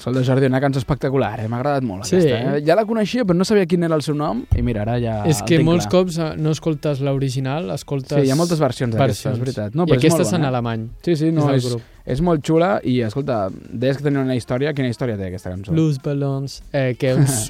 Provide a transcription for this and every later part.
Escolta, Jordi, una cançó espectacular, m'ha agradat molt aquesta. Ja la coneixia, però no sabia quin era el seu nom, i mira, ara ja és que molts cops no escoltes l'original, escoltes... Sí, hi ha moltes versions d'aquesta, és veritat. No, i aquesta és en alemany. Sí, no, és molt xula, i escolta, deies que tenia una història. Quina història té aquesta cançó? Loose Balloons, que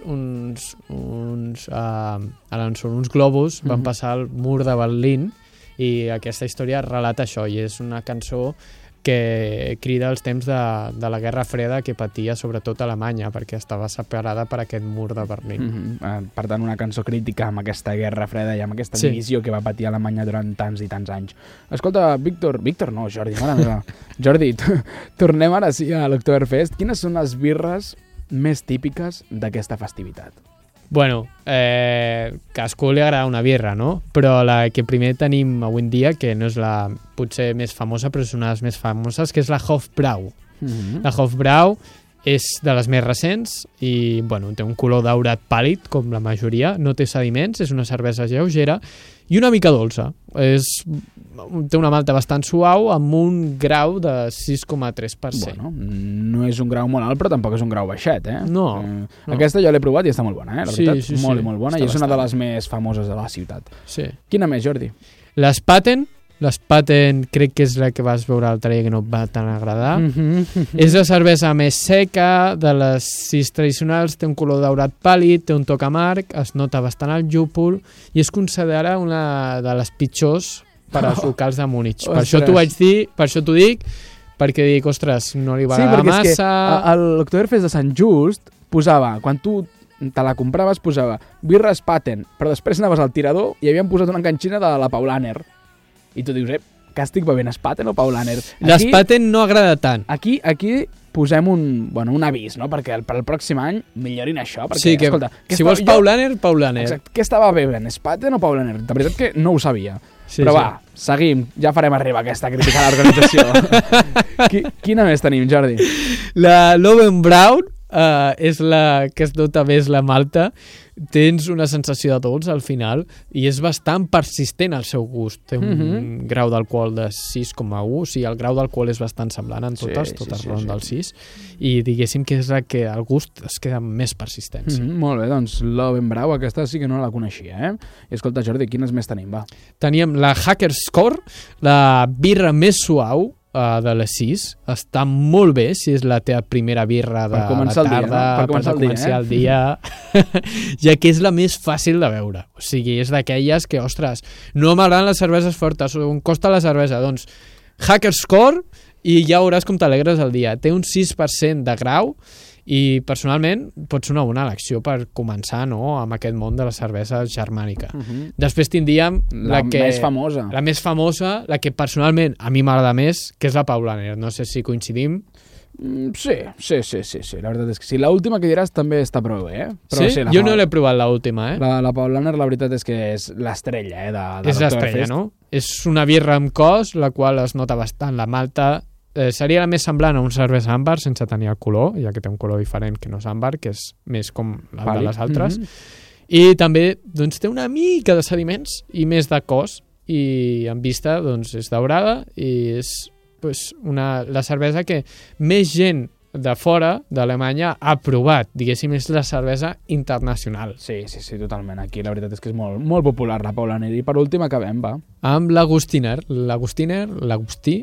uns globus van passar al mur de Berlín, i aquesta història relata això, i és una cançó que crida els temps de la Guerra Freda que patia sobretot Alemanya, perquè estava separada per aquest mur de Berlín. Per tant, una cançó crítica amb aquesta Guerra Freda i amb aquesta divisió que va patir Alemanya durant tants i tants anys. Escolta, Víctor no, Jordi, mare meva. Jordi, tornem ara sí a l'Oktoberfest. Quines són les birres més típiques d'aquesta festivitat? Bueno, cadascú li agrada una birra, no? Però la que primer tenim avui en dia, que no és la potser més famosa, però és una de les més famoses, que és la Hofbrau. La Hofbrau és de les més recents i, bueno, té un color daurat pàl·lid, com la majoria, no té sediments, és una cervesa lleugera i una mica dolça. Té una malta bastant suau amb un grau de 6,3%. Bueno, no és un grau molt alt, però tampoc és un grau baixet, No. Aquesta jo l'he provat i està molt bona, la veritat. Sí. Molt bona, i és una de les més famoses de la ciutat. Sí. Quina més, Jordi? L'Spaten crec que és la que vas veure l'altre dia que no et va tan agradar. És la cervesa més seca, de les 6 tradicionals, té un color daurat pàl·lid, té un toc amarg, es nota bastant el llúpol i es considera una de les pitjors per als locals de Múnich. Per això t'ho vaig dir, per això t'ho dic, perquè dic, ostres, no li va agradar massa. Sí, perquè és que l'Oktoberfest de Sant Just posava, quan tu te la compraves, posava birra Spaten, però després anaves al tirador i havien posat una enganxina de la Paulaner. I tu dius, que estic bevent Spaten o Paulaner? L'Spaten no agrada tant. Aquí posem un avís, no? Perquè per al pròxim any millorin això. Perquè, sí, que escolta, si vols Paulaner. Exacte. Què estava bevent, Spaten o Paulaner? De veritat que no ho sabia. Sí, però va, seguim. Ja farem arribar aquesta crítica a l'organització. Quina més tenim, Jordi? La Löwenbraun és la que es nota més la malta. Tens una sensació de dolç al final i és bastant persistent el seu gust. Té un grau d'alcohol de 6,1, o sigui, el grau d'alcohol és bastant semblant en totes ronda del 6, i diguéssim que és la que el gust es queda més persistent. Molt bé, doncs Löwenbrau, aquesta sí que no la coneixia, I escolta, Jordi, quines més tenim, va? Teníem la Hackerskor, la birra més suau, de les 6, està molt bé si és la teva primera birra de la tarda, per començar el dia, ja que és la més fàcil de beure. O sigui, és d'aquelles que, ostres, no m'agraden les cerveses fortes, on costa la cervesa? Doncs Hackerskor, i ja veuràs com t'alegres el dia. Té un 6% de grau i personalment pot ser una bona elecció per començar, no?, amb aquest món de la cervesa germànica. Després tindríem la més famosa. La més famosa, la que personalment a mi m'agrada més, que és la Paulaner. No sé si coincidim. Sí, la veritat és que sí. L'última que diràs també està prou bé, Però sí? Jo no l'he provat l'última, La Paulaner, la veritat és que és l'estrella, de és l'estrella, no? És una birra amb cos, la qual es nota bastant la malta. Seria la més semblant a un cervesa àmbar sense tenir el color, ja que té un color diferent que no és àmbar, que és més com la de les altres. I també doncs, té una mica de sediments i més de cos, i en vista doncs, és daurada i és la cervesa que més gent de fora d'Alemanya ha provat, diguéssim, és la cervesa internacional. Sí, totalment. Aquí la veritat és que és molt, molt popular la Paulaner. I per últim acabem, va. Amb l'Agustiner, l'Agustí,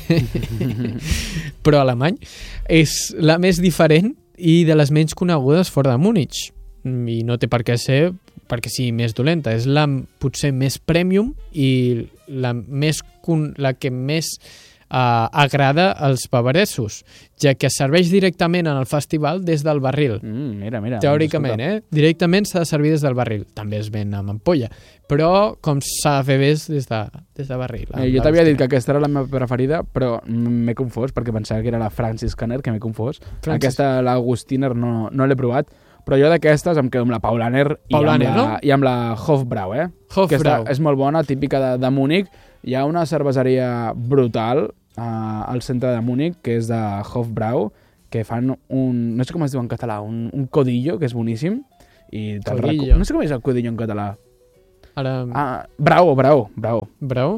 però alemany, és la més diferent i de les menys conegudes fora de Múnich. I no té per què ser perquè sigui més dolenta. És la potser més premium i la que més agrada als bavaresos, ja que serveix directament en el festival des del barril. Mira. Teòricament, directament s'ha de servir des del barril. També es ven amb ampolla, però com s'ha de fer bé des de barril. Jo t'havia dit que aquesta era la meva preferida, però m'he confós, perquè pensava que era la Franziskaner, que m'he confós. Aquesta, l'Agustiner, no l'he provat, però jo d'aquestes em quedo amb la Paulaner i amb la Hofbrau, Hofbrau. És molt bona, típica de Múnich. Hi ha una cerveseria brutal al centre de Múnich, que és de Hofbrau, que fan no sé com es diu en català, un codillo, que és boníssim. No sé com és el codillo en català. Ara... Brau. Brau?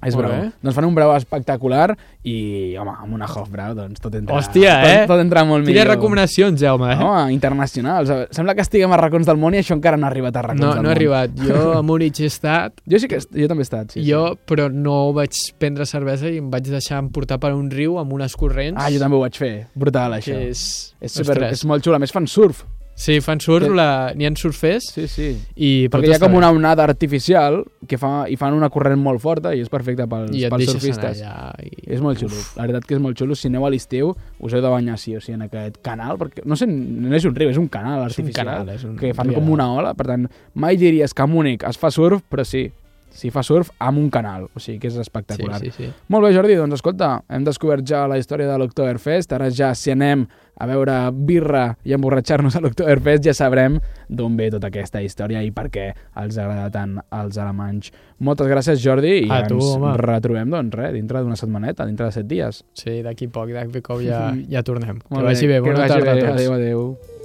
És brau. Doncs fan un brau espectacular i, home, amb una Hofbrau, doncs tot entra... Hòstia, Tot entra molt millor. Quines recomanacions, Jaume, Home, internacionals. Sembla que estiguem a racons del món i això encara no ha arribat a racons del món. No ha arribat. Jo a Múnich he estat. Jo també he estat, sí. Però no vaig prendre cervesa i em vaig deixar emportar per un riu amb unes corrents. Jo també ho vaig fer. Brutal, això. És molt xulo. A més, fan surf. Sí, fan surf, n'hi ha surfers. Sí. Perquè hi ha com una onada artificial i fan una corrent molt forta i és perfecte pels surfistes. És molt xulo. La veritat que és molt xulo. Si aneu a l'estiu, us heu de banyar sí o sí en aquest canal, perquè no és un riu, és un canal artificial que fan com una ola. Per tant, mai diries que a Múnich es fa surf, però sí, s'hi fa surf amb un canal, o sigui que és espectacular. Sí. Molt bé, Jordi, doncs escolta, hem descobert ja la història de l'Oktoberfest, ara ja si anem a beure birra i emborratxar-nos a l'Oktoberfest ja sabrem d'on ve tota aquesta història i per què els agrada tant als alemanys. Moltes gràcies, Jordi, i ens retrobem, doncs, dintre d'una setmaneta, dintre de 7 dies. Sí, d'aquí poc ja tornem. Que vagi bé, bona tarda a tots. Adéu.